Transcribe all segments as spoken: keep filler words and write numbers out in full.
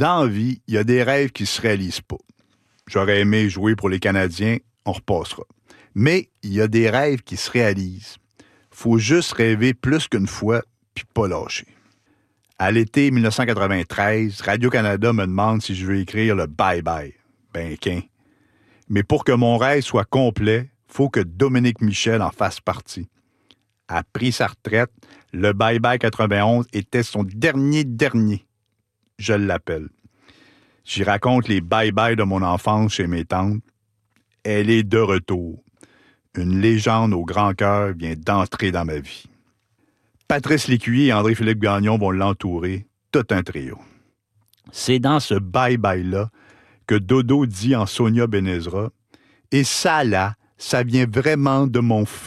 Dans la vie, il y a des rêves qui se réalisent pas. J'aurais aimé jouer pour les Canadiens, on repassera. Mais il y a des rêves qui se réalisent. Faut juste rêver plus qu'une fois, puis pas lâcher. À l'été dix-neuf cent quatre-vingt-treize, Radio-Canada me demande si je veux écrire le bye-bye. Ben, qu'un. Mais pour que mon rêve soit complet, faut que Dominique Michel en fasse partie. A pris sa retraite, le bye-bye quatre-vingt-onze était son dernier dernier. Je l'appelle. J'y raconte les bye-bye de mon enfance chez mes tantes. Elle est de retour. Une légende au grand cœur vient d'entrer dans ma vie. Patrice Lécuyer et André-Philippe Gagnon vont l'entourer, tout un trio. C'est dans ce bye-bye-là que Dodo dit en Sonia Benezra, « Et ça, là, ça vient vraiment de mon fond. »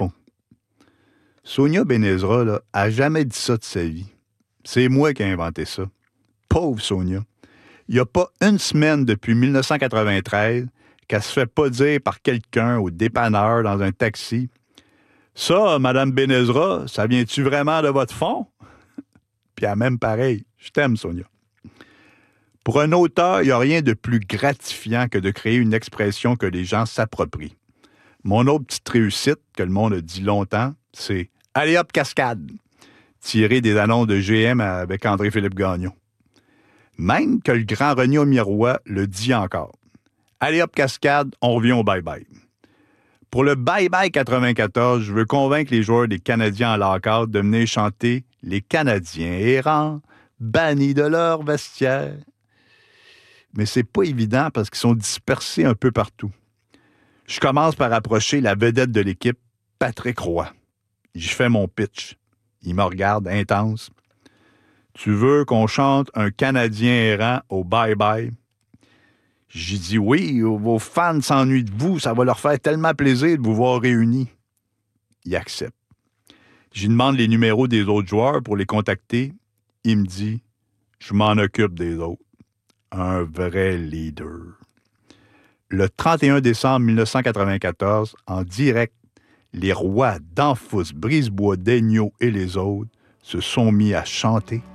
Sonia Benezra, là, a jamais dit ça de sa vie. C'est moi qui ai inventé ça. Pauvre Sonia. Il n'y a pas une semaine depuis dix-neuf cent quatre-vingt-treize qu'elle se fait pas dire par quelqu'un au dépanneur dans un taxi « Ça, Madame Benezra, ça vient-tu vraiment de votre fond? » Puis elle même pareil. Je t'aime, Sonia. Pour un auteur, il n'y a rien de plus gratifiant que de créer une expression que les gens s'approprient. Mon autre petite réussite, que le monde a dit longtemps, c'est « Allez hop, cascade », tiré des annonces de G M avec André-Philippe Gagnon. Même que le grand René Aumirois le dit encore. « Allez hop, cascade, on revient au bye-bye ». Pour le bye-bye quatre-vingt-quatorze, je veux convaincre les joueurs des Canadiens en lockout de venir chanter « Les Canadiens errants, bannis de leur vestiaire ». Mais c'est pas évident parce qu'ils sont dispersés un peu partout. Je commence par approcher la vedette de l'équipe, Patrick Roy. Je fais mon pitch. Il me regarde intense. « Tu veux qu'on chante un Canadien errant au bye-bye? » J'ai dit « Oui, vos fans s'ennuient de vous, ça va leur faire tellement plaisir de vous voir réunis. » Il accepte. J'y demande les numéros des autres joueurs pour les contacter. Il me dit « Je m'en occupe des autres. » Un vrai leader. Le trente et un décembre dix-neuf cent quatre-vingt-quatorze, en direct, les Rois d'Anfous, Brisebois, Daigneault et les autres se sont mis à chanter